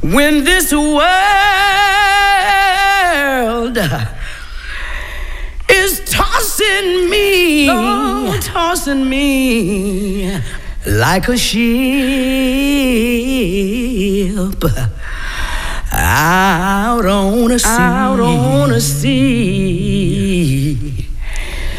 When this world is tossing me, oh, tossing me like a ship out on a sea.